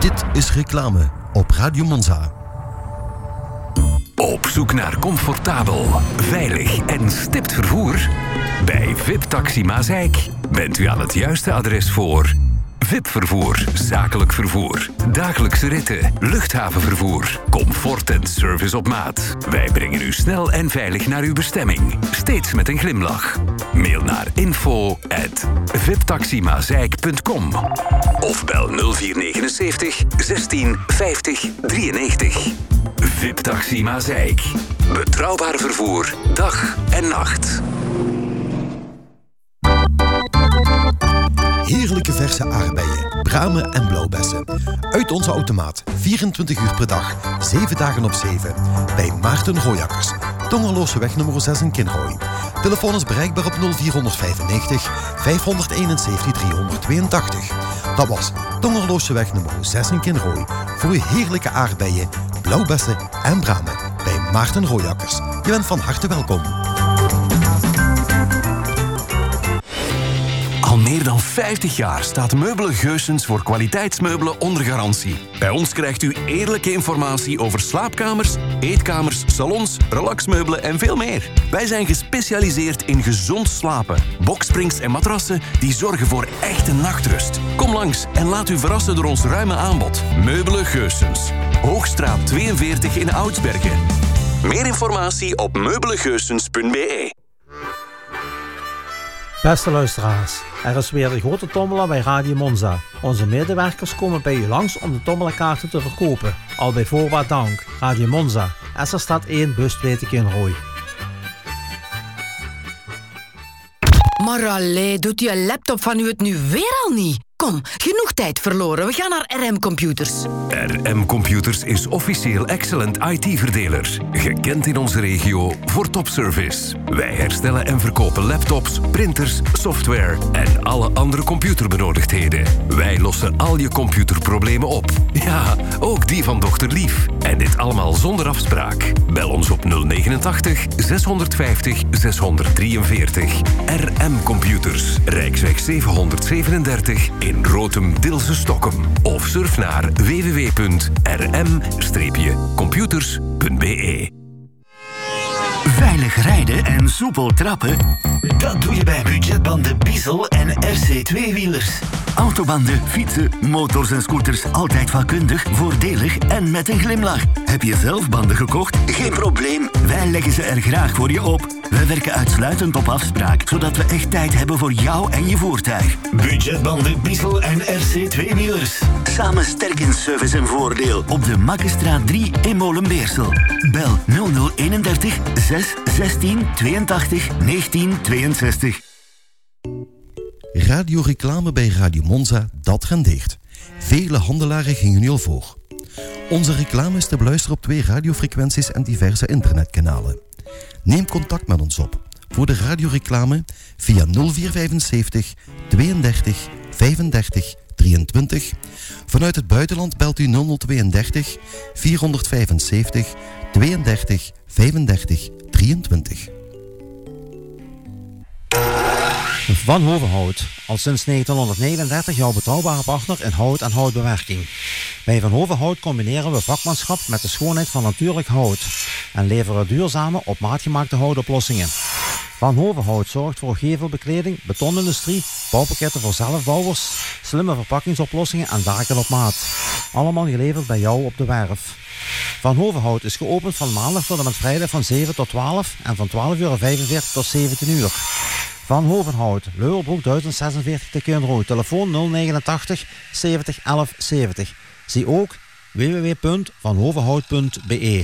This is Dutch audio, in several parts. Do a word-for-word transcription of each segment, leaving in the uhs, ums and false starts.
Dit is reclame op Radio Monza. Op zoek naar comfortabel, veilig en stipt vervoer? Bij V I P Taxi Maaseik bent u aan het juiste adres voor V I P-vervoer, zakelijk vervoer, dagelijkse ritten, luchthavenvervoer, comfort en service op maat. Wij brengen u snel en veilig naar uw bestemming, steeds met een glimlach. Mail naar info at viptaximaaseik punt com of bel nul vier negenenzeventig zestien vijftig drieënnegentig. V I P Taxi Maaseik. Betrouwbaar vervoer, dag en nacht. Heerlijke verse aardbeien, bramen en blauwbessen. Uit onze automaat, vierentwintig uur per dag, zeven dagen op zeven. Bij Maarten Rooijakkers, Tongerlooseweg nummer zes in Kinrooi. Telefoon is bereikbaar op nul vier vijfennegentig vijfhonderdeenenzeventig driehonderdtweeëntachtig. Dat was Tongerlooseweg nummer zes in Kinrooi. Voor uw heerlijke aardbeien, blauwbessen en bramen. Bij Maarten Rooijakkers. Je bent van harte welkom. Al meer dan vijftig jaar staat Meubelen Geussens voor kwaliteitsmeubelen onder garantie. Bij ons krijgt u eerlijke informatie over slaapkamers, eetkamers, salons, relaxmeubelen en veel meer. Wij zijn gespecialiseerd in gezond slapen, boksprings en matrassen die zorgen voor echte nachtrust. Kom langs en laat u verrassen door ons ruime aanbod. Meubelen Geussens, Hoogstraat tweeënveertig in Oudsbergen. Meer informatie op meubelengeussens punt b e. Beste luisteraars, er is weer de grote tombola bij Radio Monza. Onze medewerkers komen bij u langs om de tombolakaarten te verkopen. Al bij voorbaat dank. Radio Monza, Esserstad één, bus twee te Kinrooi. Maar allee, doet je laptop van u het nu weer al niet? Kom, genoeg tijd verloren. We gaan naar R M Computers. R M Computers is officieel Excellent I T-verdeler. Gekend in onze regio voor topservice. Wij herstellen en verkopen laptops, printers, software en alle andere computerbenodigdheden. Wij lossen al je computerproblemen op. Ja, ook die van dokter Lief. En dit allemaal zonder afspraak. Bel ons op nul negenentachtig zeshonderdvijftig zeshonderddrieënveertig. R M Computers, Rijksweg zevenhonderdzevenendertig in Rotem-Dilse Stokkem. Of surf naar w w w punt r m computers punt b e. Veilig rijden en soepel trappen, dat doe je bij budgetbanden Biesel en R C twee-wielers. Autobanden, fietsen, motors en scooters, altijd vakkundig, voordelig en met een glimlach. Heb je zelf banden gekocht? Geen probleem, wij leggen ze er graag voor je op. Wij werken uitsluitend op afspraak, zodat we echt tijd hebben voor jou en je voertuig. Budgetbanden Biesel en R C twee-wielers. Samen sterk in service en voordeel. Op de Makkestraat drie in Molenbeersel. Bel nul nul eenendertig zes zestien tweeëntachtig negentien tweeënzestig. Radioreclame bij Radio Monza, dat rendeert. Vele handelaren gingen nu al voor. Onze reclame is te beluisteren op twee radiofrequenties en diverse internetkanalen. Neem contact met ons op voor de radioreclame via nul vier vijfenzeventig tweeëndertig vijfendertig drieëntwintig. Vanuit het buitenland belt u nul nul tweeëndertig vierhonderdvijfenzeventig tweeëndertig vijfendertig drieëntwintig. Van Hovenhout, al sinds negentienhonderdnegenendertig jouw betrouwbare partner in hout en houtbewerking. Bij Van Hovenhout combineren we vakmanschap met de schoonheid van natuurlijk hout en leveren duurzame, op maat gemaakte houtoplossingen. Van Hovenhout zorgt voor gevelbekleding, betonindustrie, bouwpakketten voor zelfbouwers, slimme verpakkingsoplossingen en daken op maat. Allemaal geleverd bij jou op de werf. Van Hovenhout is geopend van maandag tot en met vrijdag van zeven tot twaalf en van twaalf uur vijfenveertig tot zeventien uur. Van Hovenhout, Leuwerbroek duizend zesenveertig te Kinrooi. Telefoon nul negenentachtig zeventig elf zeventig. Zie ook w w w punt van hovenhout punt b e.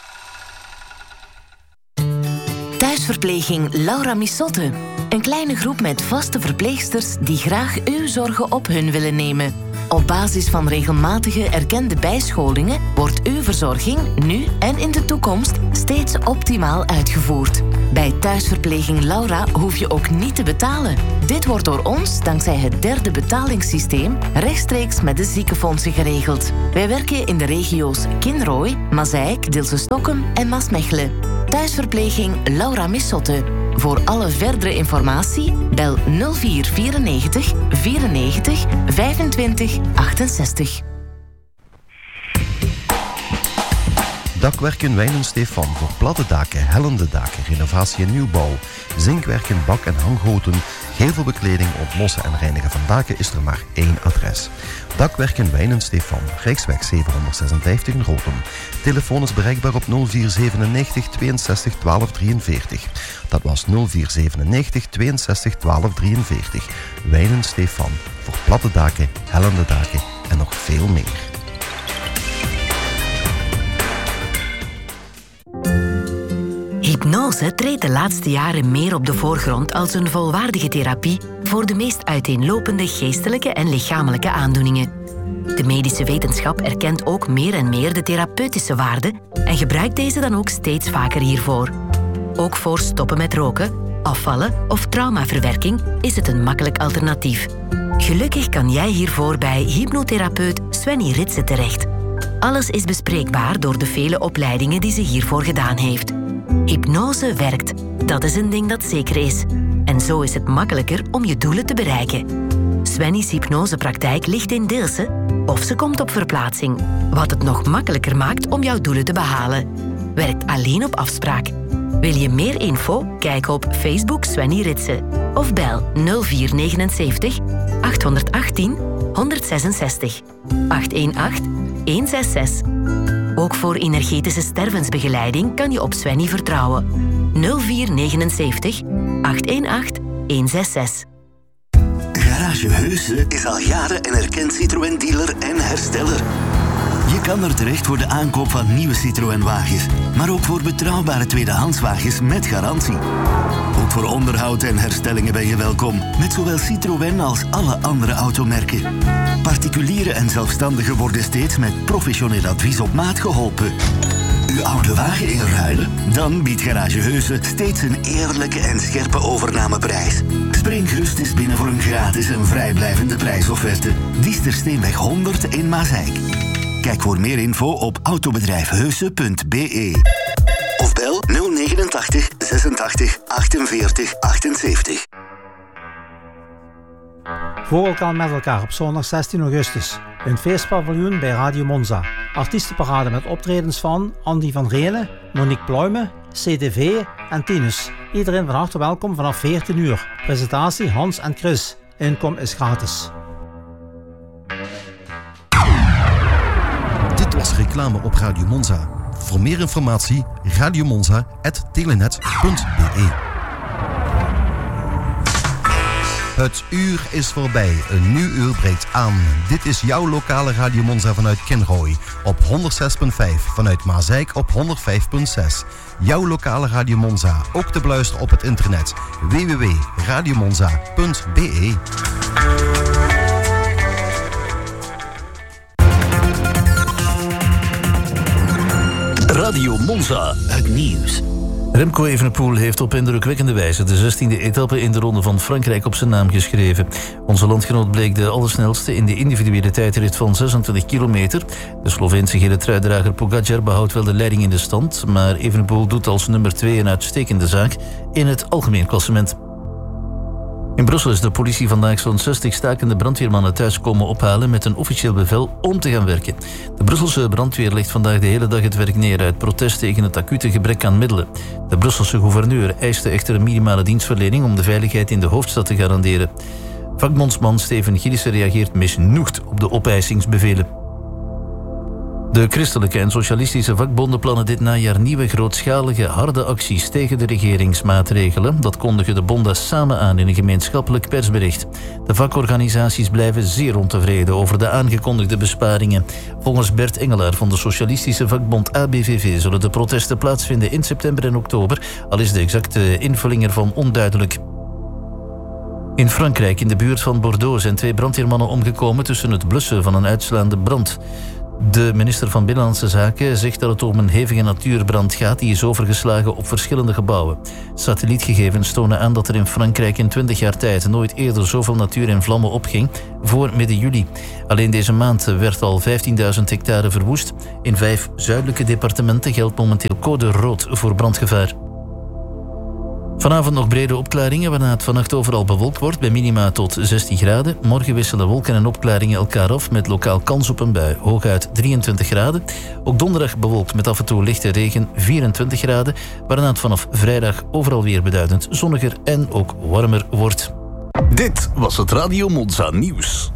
Thuisverpleging Laura Missotte. Een kleine groep met vaste verpleegsters die graag uw zorgen op hun willen nemen. Op basis van regelmatige erkende bijscholingen wordt uw verzorging nu en in de toekomst steeds optimaal uitgevoerd. Bij Thuisverpleging Laura hoef je ook niet te betalen. Dit wordt door ons, dankzij het derde betalingssysteem, rechtstreeks met de ziekenfondsen geregeld. Wij werken in de regio's Kinrooi, Maaseik, Dilse Stokkem en Maasmechelen. Thuisverpleging Laura Missotte. Voor alle verdere informatie bel nul vier vierennegentig vierennegentig vijfentwintig achtenzestig. Dakwerken Wijn en Stefan voor platte daken, hellende daken, renovatie en nieuwbouw. Zinkwerken, bak- en hanggoten, gevelbekleding, ontlossen en reinigen van daken is er maar één adres. Dakwerken Wijn en Stefan, Rijksweg zevenhonderdzesenvijftig in Rotem. Telefoon is bereikbaar op nul vier zevenennegentig tweeënzestig twaalf drieënveertig. Dat was nul vier zevenennegentig tweeënzestig twaalf drieënveertig. Wijn en Stefan, voor platte daken, hellende daken en nog veel meer. Hypnose treedt de laatste jaren meer op de voorgrond als een volwaardige therapie voor de meest uiteenlopende geestelijke en lichamelijke aandoeningen. De medische wetenschap erkent ook meer en meer de therapeutische waarde en gebruikt deze dan ook steeds vaker hiervoor. Ook voor stoppen met roken, afvallen of traumaverwerking is het een makkelijk alternatief. Gelukkig kan jij hiervoor bij hypnotherapeut Svenny Ritse terecht. Alles is bespreekbaar door de vele opleidingen die ze hiervoor gedaan heeft. Hypnose werkt. Dat is een ding dat zeker is. En zo is het makkelijker om je doelen te bereiken. Svenny's hypnosepraktijk ligt in Deelse of ze komt op verplaatsing, wat het nog makkelijker maakt om jouw doelen te behalen. Werkt alleen op afspraak. Wil je meer info? Kijk op Facebook Svenny Ritse of bel nul vier negenenzeventig achthonderdachttien honderdzesenzestig acht een acht een zes zes. Ook voor energetische stervensbegeleiding kan je op Svenny vertrouwen. nul vier negenenzeventig achthonderdachttien honderdzesenzestig. Garage Heuse is al jaren een erkend Citroën-dealer en hersteller. Je kan er terecht voor de aankoop van nieuwe Citroën-wagens, maar ook voor betrouwbare tweedehandswagens met garantie. Ook voor onderhoud en herstellingen ben je welkom, met zowel Citroën als alle andere automerken. Particulieren en zelfstandigen worden steeds met professioneel advies op maat geholpen. Uw oude wagen inruilen? Dan biedt Garage Heuse steeds een eerlijke en scherpe overnameprijs. Spring gerust eens binnen voor een gratis en vrijblijvende prijsofferte. Diestersteenweg honderd in Maasijk. Kijk voor meer info op autobedrijfheuse punt b e. Of bel nul negenentachtig zesentachtig achtenveertig achtenzeventig. Voor elkaar met elkaar op zondag zestien augustus. Een feestpaviljoen bij Radio Monza. Artiestenparade met optredens van Andy van Relen, Monique Pluime, C D V en Tinus. Iedereen van harte welkom vanaf veertien uur. Presentatie Hans en Chris. Inkom is gratis. Dit was reclame op Radio Monza. Voor meer informatie radiomonza punt telenet punt b e. Het uur is voorbij. Een nieuw uur breekt aan. Dit is jouw lokale Radio Monza vanuit Kinrooi. Op honderdzes komma vijf. Vanuit Maasijk op honderdvijf komma zes. Jouw lokale Radio Monza. Ook te beluisteren op het internet. w w w punt radiomonza punt b e. Radio Monza. Het nieuws. Remco Evenepoel heeft op indrukwekkende wijze de zestiende etappe in de Ronde van Frankrijk op zijn naam geschreven. Onze landgenoot bleek de allersnelste in de individuele tijdrit van zesentwintig kilometer. De Sloveense gele truidrager Pogacar behoudt wel de leiding in de stand, maar Evenepoel doet als nummer twee een uitstekende zaak in het algemeen klassement. In Brussel is de politie vandaag zo'n zestig stakende brandweermannen thuis komen ophalen met een officieel bevel om te gaan werken. De Brusselse brandweer legt vandaag de hele dag het werk neer uit protest tegen het acute gebrek aan middelen. De Brusselse gouverneur eiste echter een minimale dienstverlening om de veiligheid in de hoofdstad te garanderen. Vakbondsman Steven Gillissen reageert misnoegd op de opeisingsbevelen. De christelijke en socialistische vakbonden plannen dit najaar nieuwe grootschalige harde acties tegen de regeringsmaatregelen. Dat kondigen de bonden samen aan in een gemeenschappelijk persbericht. De vakorganisaties blijven zeer ontevreden over de aangekondigde besparingen. Volgens Bert Engelaar van de socialistische vakbond A B V V zullen de protesten plaatsvinden in september en oktober, al is de exacte invulling ervan onduidelijk. In Frankrijk, in de buurt van Bordeaux, zijn twee brandweermannen omgekomen tussen het blussen van een uitslaande brand. De minister van Binnenlandse Zaken zegt dat het om een hevige natuurbrand gaat die is overgeslagen op verschillende gebouwen. Satellietgegevens tonen aan dat er in Frankrijk in twintig jaar tijd nooit eerder zoveel natuur in vlammen opging voor midden juli. Alleen deze maand werd al vijftienduizend hectare verwoest. In vijf zuidelijke departementen geldt momenteel code rood voor brandgevaar. Vanavond nog brede opklaringen, waarna het vannacht overal bewolkt wordt bij minima tot zestien graden. Morgen wisselen wolken en opklaringen elkaar af met lokaal kans op een bui, hooguit drieëntwintig graden. Ook donderdag bewolkt met af en toe lichte regen, vierentwintig graden, waarna het vanaf vrijdag overal weer beduidend zonniger en ook warmer wordt. Dit was het Radio Monza nieuws.